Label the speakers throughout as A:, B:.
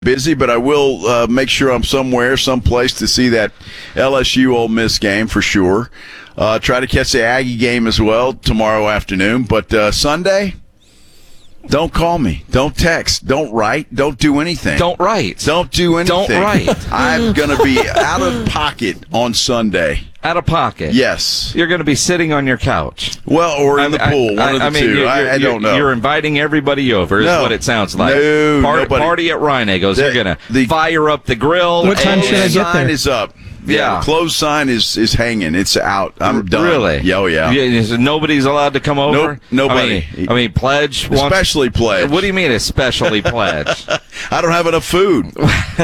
A: busy, but I will make sure I'm somewhere, someplace to see that LSU Ole Miss game for sure. Try to catch the Aggie game as well tomorrow afternoon. But Sunday, don't call me. Don't text. Don't write. Don't do anything.
B: Don't write.
A: Don't do anything.
B: Don't write.
A: I'm going to be out of pocket on Sunday.
B: Out of pocket?
A: Yes.
B: You're going to be sitting on your couch.
A: Well, or in the pool. One of the two. I don't know.
B: You're inviting everybody over is what it sounds like.
A: No,
B: Party at Reinagle's. You're going to fire up the grill.
C: What time should I get there?
A: The sign is up.
B: Yeah.
A: The closed sign is hanging. It's out. I'm done.
B: Really?
A: Yeah, oh, yeah.
B: So nobody's allowed to come over?
A: Nope, nobody.
B: I mean pledge.
A: Especially pledge.
B: What do you mean especially pledge?
A: I don't have enough food.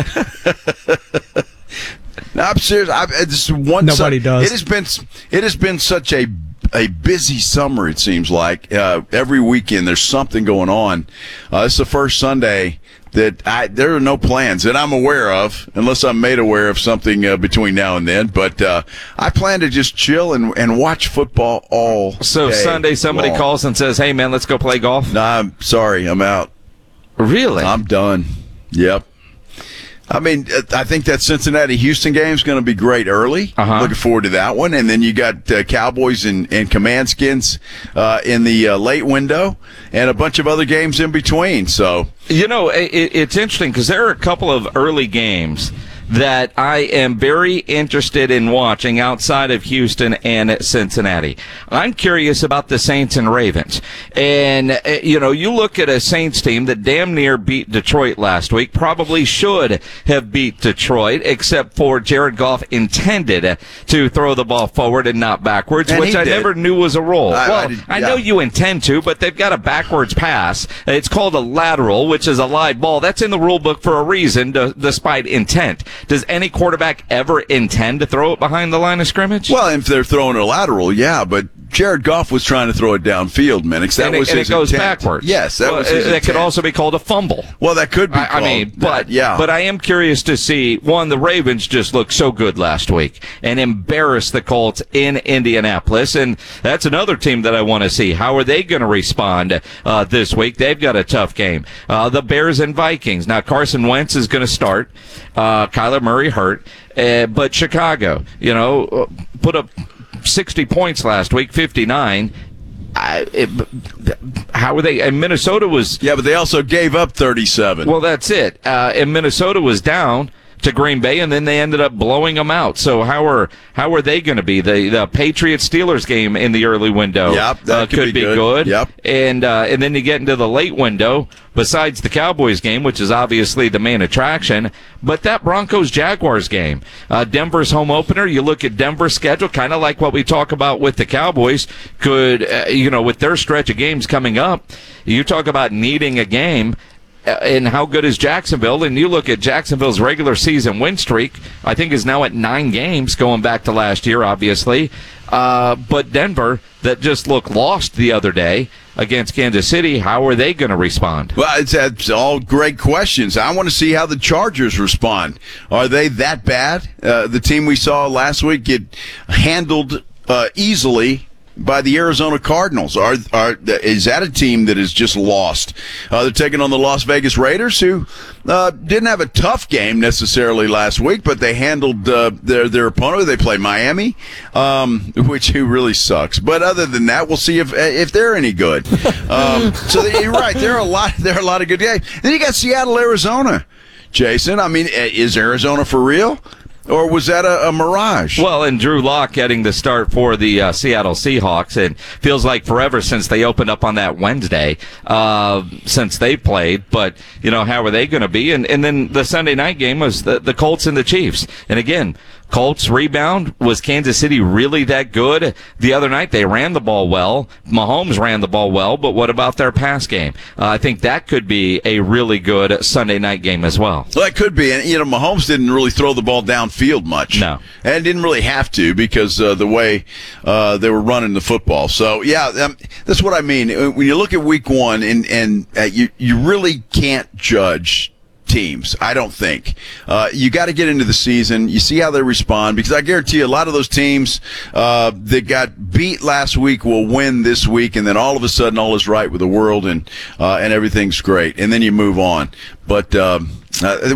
A: No, I'm serious.
C: Nobody does.
A: It has been such a busy summer. It seems like every weekend there's something going on. It's the first Sunday that there are no plans that I'm aware of, unless I'm made aware of something between now and then. But I plan to just chill and watch football all
B: So
A: day
B: Sunday somebody
A: long.
B: calls and says, "Hey man, let's go play golf."
A: No, I'm sorry, I'm out.
B: Really?
A: I'm done. Yep. I mean, I think that Cincinnati-Houston game is going to be great early. Looking forward to that one. And then you got Cowboys and Commandskins in the late window and a bunch of other games in between. So,
B: you know, it's interesting because there are a couple of early games that I am very interested in watching outside of Houston and Cincinnati. I'm curious about the Saints and Ravens. And, you know, you look at a Saints team that damn near beat Detroit last week, probably should have beat Detroit, except for Jared Goff intended to throw the ball forward and not backwards,
A: and
B: which I never knew was a rule. I know you intend to, but they've got a backwards pass. It's called a lateral, which is a live ball. That's in the rule book for a reason, despite intent. Does any quarterback ever intend to throw it behind the line of scrimmage?
A: Well, if they're throwing a lateral, yeah, but Jared Goff was trying to throw it downfield, Minix. That was his
B: it goes
A: intent.
B: backwards.
A: Yes, that was his
B: That
A: intent.
B: could also be called a fumble.
A: Well, that could be called.
B: But I am curious to see, one, the Ravens just looked so good last week and embarrassed the Colts in Indianapolis, and that's another team that I want to see. How are they going to respond this week? They've got a tough game. The Bears and Vikings. Now, Carson Wentz is going to start. Kyler Murray hurt. But Chicago, you know, put up 60 points last week, 59. How were they? And Minnesota was...
A: Yeah, but they also gave up 37.
B: Well, that's it. And Minnesota was down to Green Bay, and then they ended up blowing them out. So how are they going to be? The Patriots-Steelers game in the early window
A: that
B: could be good.
A: Yep.
B: And then you get into the late window, besides the Cowboys game, which is obviously the main attraction, but that Broncos-Jaguars game. Denver's home opener, you look at Denver's schedule, kind of like what we talk about with the Cowboys, could, with their stretch of games coming up, you talk about needing a game. And how good is Jacksonville? And you look at Jacksonville's regular season win streak, I think is now at 9 games, going back to last year, obviously. But Denver, that just looked lost the other day against Kansas City, how are they going to respond?
A: Well, it's all great questions. I want to see how the Chargers respond. Are they that bad? The team we saw last week get handled easily by the Arizona Cardinals. Is that a team that is just lost? They're taking on the Las Vegas Raiders, who didn't have a tough game necessarily last week, but they handled their opponent. They play Miami, who really sucks. But other than that, we'll see if they're any good. So you're right. There are a lot of good games. Then you got Seattle, Arizona. Jason, I mean, is Arizona for real? Or was that a mirage?
B: Well, and Drew Lock getting the start for the Seattle Seahawks, and feels like forever since they opened up on that Wednesday, since they played. But, how are they going to be? And then the Sunday night game was the Colts and the Chiefs. And again, Colts rebound. Was Kansas City really that good? The other night, they ran the ball well. Mahomes ran the ball well, but what about their pass game? I think that could be a really good Sunday night game as well.
A: Well, that could be. And, Mahomes didn't really throw the ball downfield much.
B: No.
A: And didn't really have to because the way they were running the football. So, yeah, that's what I mean. When you look at week one, and you really can't judge teams, I don't think. You got to get into the season. You see how they respond, because I guarantee you a lot of those teams that got beat last week will win this week, and then all of a sudden all is right with the world and everything's great, and then you move on. But